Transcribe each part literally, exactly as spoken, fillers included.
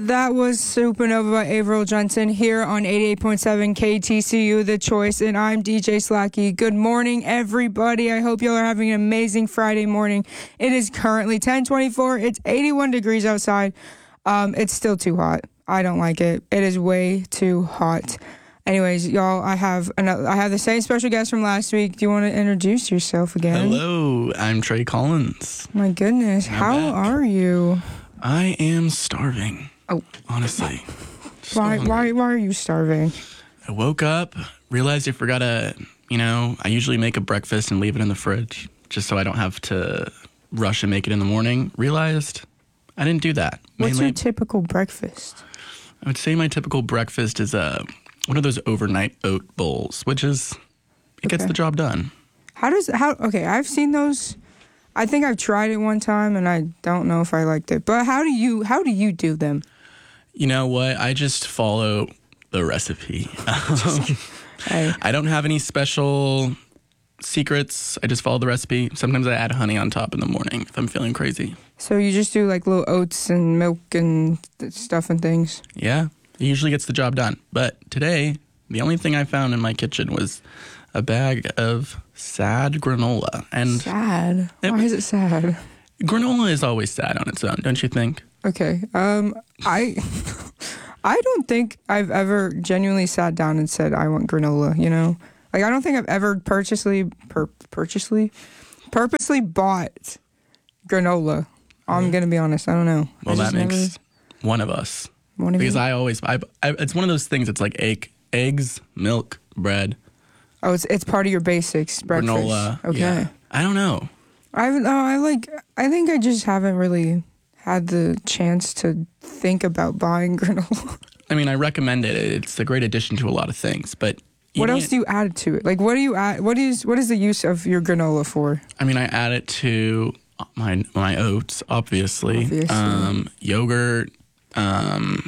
That was Supernova by Averill Johnson here on eighty-eight point seven K T C U, The Choice, and I'm D J Slacky. Good morning, everybody. I hope y'all are having an amazing Friday morning. It is currently ten twenty-four. It's eighty-one degrees outside. Um, it's still too hot. I don't like it. It is way too hot. Anyways, y'all, I have another, I have the same special guest from last week. Do you want to introduce yourself again? Hello, I'm Trey Collins. My goodness, I'm how back. are you? I am starving. Oh, honestly. So why? hungry. Why? Why are you starving? I woke up, realized I forgot to, you know, I usually make a breakfast and leave it in the fridge just so I don't have to rush and make it in the morning. Realized I didn't do that. What's Mainly, your typical breakfast? I would say my typical breakfast is a one of those overnight oat bowls, which is it gets Okay. the job done. How does how? Okay, I've seen those. I think I've tried it one time, and I don't know if I liked it. But how do you how do you do them? You know what? I just follow the recipe. Hey. I don't have any special secrets. I just follow the recipe. Sometimes I add honey on top in the morning if I'm feeling crazy. So you just do like little oats and milk and th- stuff and things. Yeah, it usually gets the job done. But today, the only thing I found in my kitchen was a bag of sad granola. And Sad. It- Why is it sad? granola is always sad on its own, don't you think? Okay. Um. I. I don't think I've ever genuinely sat down and said I want granola. You know, like I don't think I've ever purposely, pur- purposely, purposely bought granola. I'm gonna be honest. I don't know. Well, I that just makes never- one of us. One of Because you? I always, I, I, it's one of those things. It's like egg, eggs, milk, bread, Oh, it's it's part of your basics breakfast. granola. Okay. Yeah. I don't know. I haven't. Oh, I like. I think I just haven't really had the chance to think about buying granola. I mean, I recommend it. It's a great addition to a lot of things. But What eating else it- do you add to it? Like, what do you add? What is what is the use of your granola for? I mean, I add it to my my oats, obviously. Obviously. Um, yogurt, um,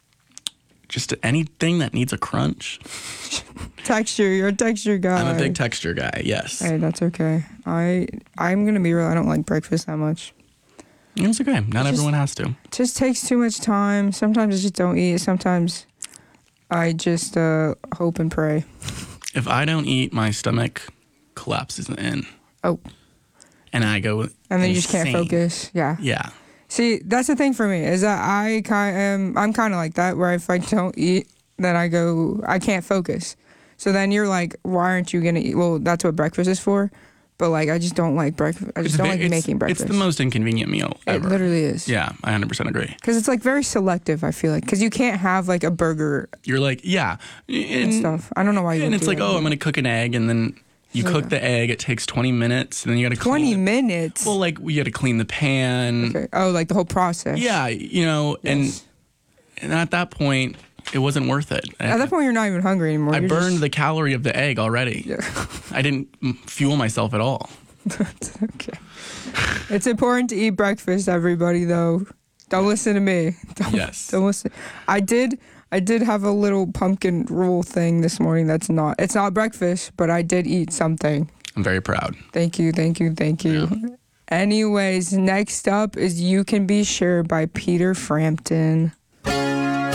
just anything that needs a crunch. Texture. You're a texture guy. I'm a big texture guy. Yes, Hey, that's okay. I I'm gonna be real. I don't like breakfast that much. it's okay. Not just- everyone has to. It just takes too much time. Sometimes I just don't eat. Sometimes I just uh, hope and pray. If I don't eat, my stomach collapses in, Oh, and I go. and then you just can't insane. focus. Yeah. Yeah, See, that's the thing for me is that I kind am I'm kind of like that where if I don't eat, then I go I can't focus. So then you're like, why aren't you gonna eat? Well, that's what breakfast is for. But like, I just don't like breakfast. I just It's don't ve- like it's- making breakfast. It's the most inconvenient meal It ever. literally is. Yeah, I one hundred percent agree. Because it's like very selective. I feel like because you can't have like a burger You're like, yeah, and and, stuff. I don't know why you. and would it's do like, that. oh, I'm gonna cook an egg, and then you Yeah. cook the egg. It takes twenty minutes, and then you gotta twenty clean it. minutes. Well, like we got to clean the pan. Okay. Oh, like the whole process. Yeah, you know, Yes. and and at that point, it wasn't worth it. At that point, you're not even hungry anymore. I You're burned just- the calorie of the egg already. Yeah. I didn't mm, fuel myself at all. Okay. It's important to eat breakfast, everybody. Though, don't listen to me. Don't, Yes. Don't listen. I did. I did have a little pumpkin roll thing this morning. That's not. It's not breakfast, but I did eat something. I'm very proud. Thank you. Thank you. Thank you. Anyways, next up is "You Can Be Sure" by Peter Frampton.